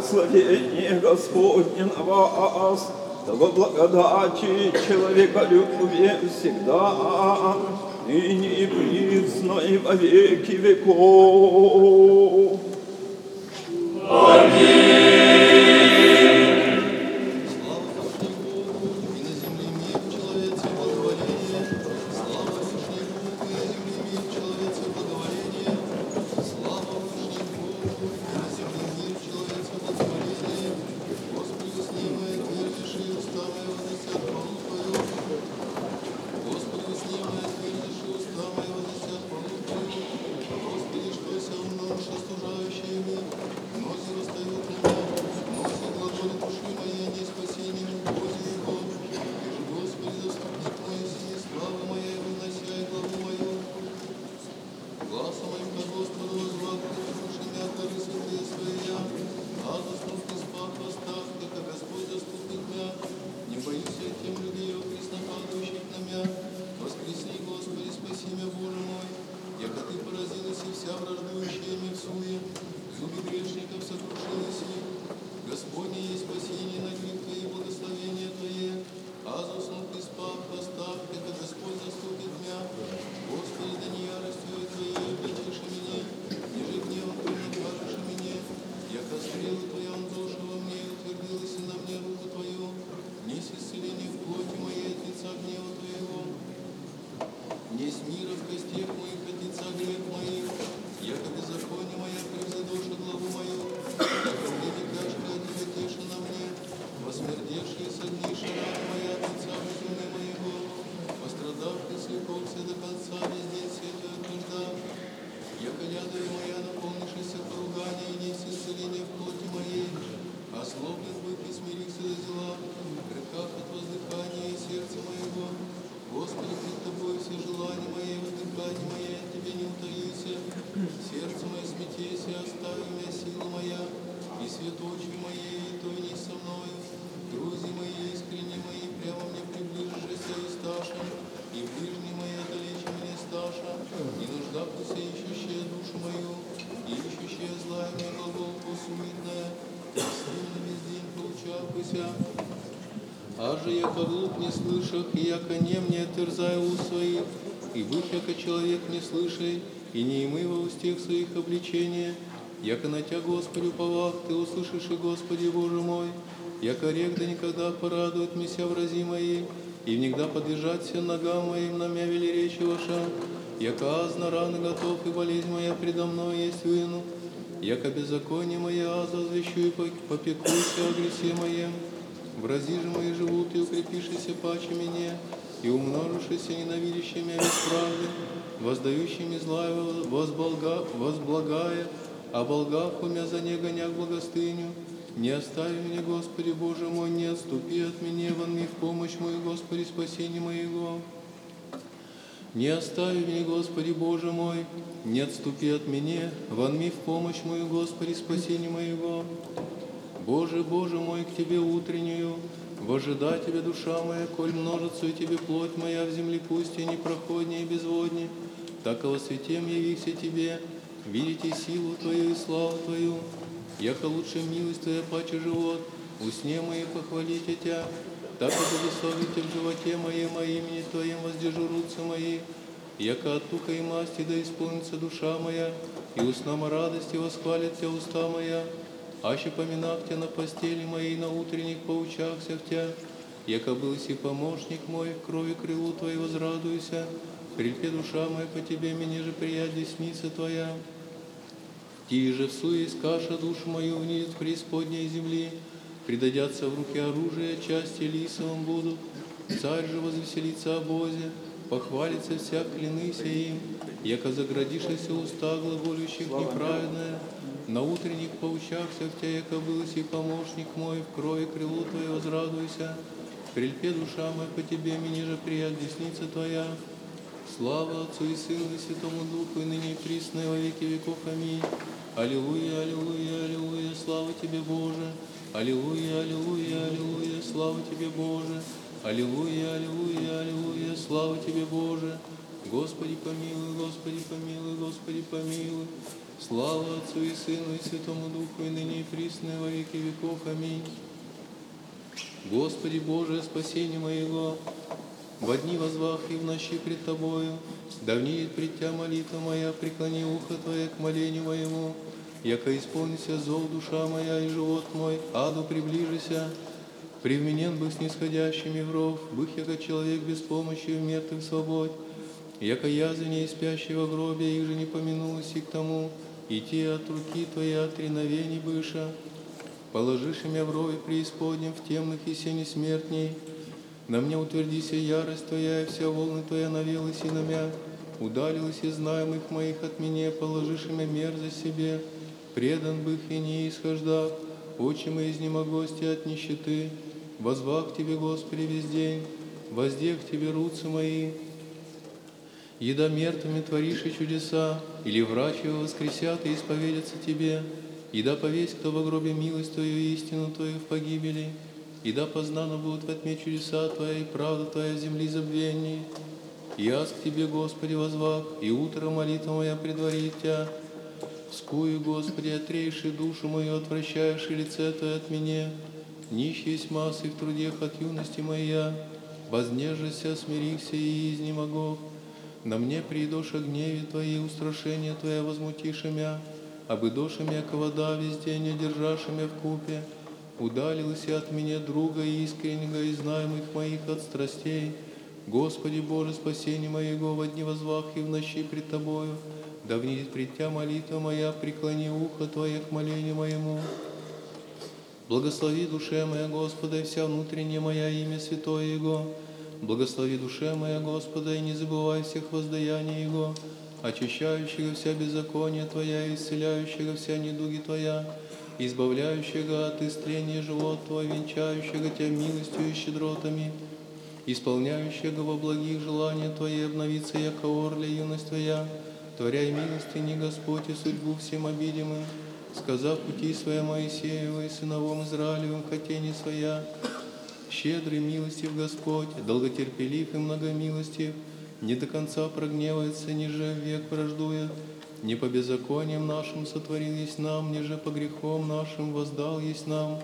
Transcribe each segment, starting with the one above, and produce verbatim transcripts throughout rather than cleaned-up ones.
благословение Господне на вас, да во благодати человеколюбие всегда, ныне и присно и во веки веков. Аминь. Аже яко глух не слышах, и яко нем не терзаю уст своих, и быв яко человек не слышай, и не имы во устех своих обличения, яко на Тя, Господи, уповах, Ты услышишь, и Господи Боже мой, яко рек да никогда порадует меня врази мои, и внегда подвижаться ногам моим, на мя вели речи ваша, яко азна рано готов, и болезнь моя предо мной есть выну, яко беззаконие мое аза возвещу и попекуйся о гресе моем. Врази же мои живут, и укрепишися паче меня, и умножишися ненавидящими бесправды, воздающими злая возболга, возблагая, а болгав умя за не гоняк благостыню. Не остави меня, Господи Боже мой, не отступи от меня, вонми в помощь мою, Господи, спасение моего. Не остави меня, Господи Боже мой, не отступи от меня, вонми в помощь мою, Господи, спасение моего. Боже, Боже мой, к Тебе утреннюю, вожидай Тебя, душа моя, коль множится и Тебе плоть моя в земле пусть и непроходнее и безводнее, так во святем явися Тебе, видите силу Твою и славу Твою, яко лучше милость Твоя паче живот, усне мои похвалите Тя, так и благословите в животе моем, а имени Твоем воздежурутся мои, яко от тука и масти да исполнится душа моя, и устнам радости восхвалит Тя уста моя. Аще поминах Тя на постели моей, на утренних поучахся в Тя, яко был си помощник мой, в крови крылу Твоей возрадуйся, прильпе душа моя по Тебе, мне же приять десница Твоя. Ти же всуе искаша душу мою вниз в преисподней земли, предадятся в руки оружия, части лисовым будут, царь же возвеселится о Бозе, похвалится всяк клянися им, яко заградишься уста глаголющих неправедное. На утренних поучахся в Тя, яко был си помощник мой, в крови крылу Твое возрадуйся, прильпе душа моя по Тебе, мне же прият десница Твоя. Слава Отцу и Сыну и Святому Духу, и ныне и присно, и во веки веков. Аминь. Аллилуйя, аллилуйя, аллилуйя, слава Тебе, Боже. Аллилуйя, аллилуйя, аллилуйя, слава Тебе, Боже. Аллилуйя, аллилуйя, аллилуйя, слава Тебе, Боже. Господи помилуй, Господи помилуй, Господи помилуй. Слава Отцу и Сыну и Святому Духу, и ныне и присно, и во веки веков. Аминь. Господи Боже, спасение моего, во дни возвах и в ночи пред Тобою, да внидит пред Тя молитва моя, преклони ухо Твое к молению моему, яко исполнится зол душа моя и живот мой, аду приближися, привменен бы снисходящими в ров, бых яко человек без помощи в мертвых свободь, яко язвение и спящего в гробе, их же не помянулось и к тому, идти от руки Твоей от реновений быша, положишь меня в рове преисподнем, в темных и сени смертней, на мне утвердися ярость Твоя, и вся волны Твоя навелась и на мя, удалилась из знаемых моих от меня, положишь меня мерзость себе, предан бых и не исхождав, очи мои изнемогости от нищеты, возвах Тебе, Господи, весь день, воздех Тебе руцы мои, еда мертвыми творишь и чудеса, или врачи воскресят и исповедятся Тебе, и да повесь, кто во гробе милость Твою и истину Твою в погибели, и да познано будут во тьме чудеса Твоя и правда Твоя в земли забвенней. И аз к Тебе, Господи, возвах, и утро молитва моя предварит Тя. Вскую, Господи, отрейши душу мою, отвращаешь и лице Твое от меня. Нищий есть массы в трудех от юности моя, вознежися, смирихся и изнемогов. На мне придешь о гневе Твоей, устрашение Твое возмутишь мя, обыдоша мя ковода весь день, одержаши мя в купе. Удалился от меня друга искреннего и знаемых моих от страстей. Господи Боже, спасение моего, во дни возвах и в ночи пред Тобою, да внидит пред Тя молитва моя, преклони ухо Твое к молению моему. Благослови душе моя Господа, и вся внутренняя моя имя святое Его. Благослови душе моя Господа, и не забывай всех воздаяний Его, очищающего вся беззакония Твоя, и исцеляющего вся недуги Твоя, избавляющего от истления живот Твой, венчающего Тя милостью и щедротами, исполняющего во благих желания Твои, обновиться яко орля юность Твоя, творяй милостыни, Господь, и судьбу всем обидимым, сказав пути Своя Моисеева и сыновом Израилевым хотение Своя, щедрый милостив Господь, долготерпелив и многомилостив, не до конца прогневается, ниже век враждует, не по беззакониям нашим сотворил есть нам, ниже по грехом нашим воздал есть нам.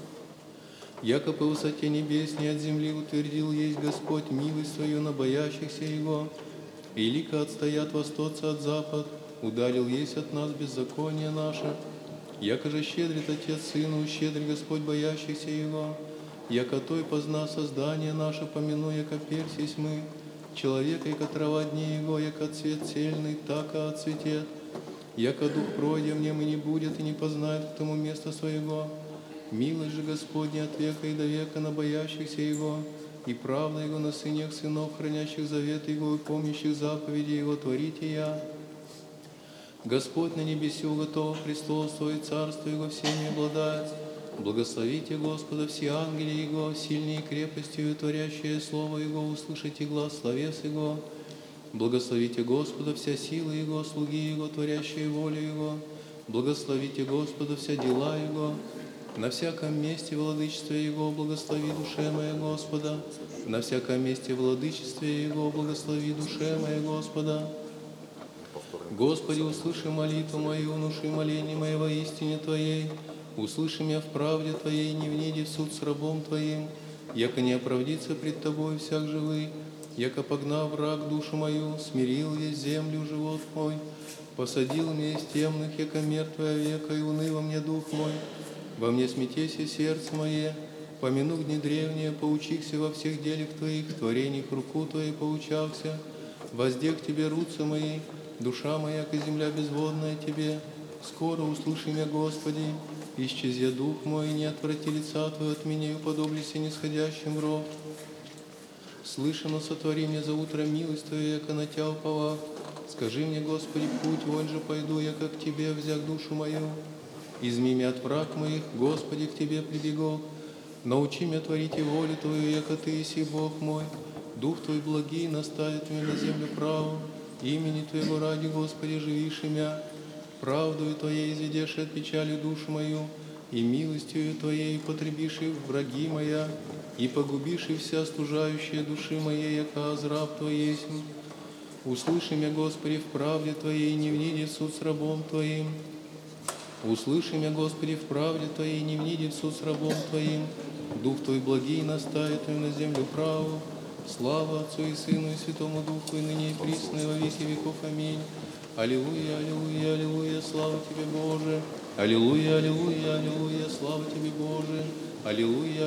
Яко по высоте небес не от земли утвердил есть Господь милость Свою на боящихся Его, и лика отстоят востоца от запад, удалил есть от нас беззаконие наше. Яко же щедрит Отец Сыну, щедрый Господь боящихся Его, яко Той позна создание наше, помяну, яко персь есть мы, человека, яко трава дней Его, яко цвет цельный, така отцветет, яко дух пройдя в нем и не будет, и не познает к тому места своего. Милость же Господня от века и до века на боящихся Его, и правда Его на сынях сынов, хранящих завет Его и помнящих заповеди Его, творите я. Господь на небесе уготовил престол Свой, и царство Его всеми обладает. Благословите Господа все ангели Его, сильнее крепостью, творящие Слово Его, услышите глас словес Его. Благословите Господа вся сила Его, слуги Его, творящие волю Его. Благословите Господа вся дела Его. На всяком месте владычестве Его благослови душе моя Господа. На всяком месте владычестве Его благослови душе моя Господа. Господи, услыши молитву мою, внуши моление мое во истине Твоей. Услыши меня в правде Твоей, не вниди в суд с рабом Твоим, яко не оправдится пред Тобой всяк живый, яко погнав враг душу мою, смирил весь землю живот мой, посадил меня из темных, яко мертвая века, и уныло мне дух мой. Во мне смятеся сердце мое, помяну дни древние, поучихся во всех делях Твоих, в творениях руку Твоей поучался, воздех Тебе руцы мои, душа моя, яко земля безводная Тебе. Скоро услыши меня, Господи, исчезя дух мой, не отврати лица Твоего от меня, и уподоблюся нисходящим в ров. Слышано, сотвори мне за утро милость Твою, яко на Тя уповах. Скажи мне, Господи, путь, вон же пойду, я как к Тебе взяк душу мою. Изми меня от враг моих, Господи, к Тебе прибегу. Научи меня творить и волю Твою, яко Ты еси Бог мой. Дух Твой благий наставит меня на землю праву. Имени Твоего ради, Господи, живишь имя. Правдою Твоей изведешь от печали душу мою, и милостью Твоей потребишь и враги моя, и погубишь и вся стужающая души моей, яко азраб Твой есть. Услыши меня, Господи, в правде Твоей, не внидит суд с рабом Твоим. Услыши меня, Господи, в правде Твоей, не внидит суд с рабом Твоим. Дух Твой благий наставит Твой на землю праву. Слава Отцу и Сыну и Святому Духу, и ныне и присно, и во веки веков. Аминь. Аллилуйя, аллилуйя, аллилуйя, слава Тебе, Боже. Аллилуйя, аллилуйя, аллилуйя, слава Тебе, Боже. Аллилуйя,